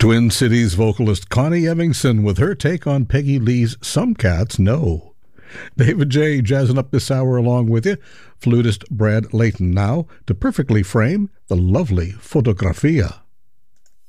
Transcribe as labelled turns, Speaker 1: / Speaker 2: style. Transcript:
Speaker 1: Twin Cities vocalist Connie Evingson with her take on Peggy Lee's Some Cats Know. David J. jazzing up this hour along with you. Flutist Brad Layton now to perfectly frame the lovely Fotografia.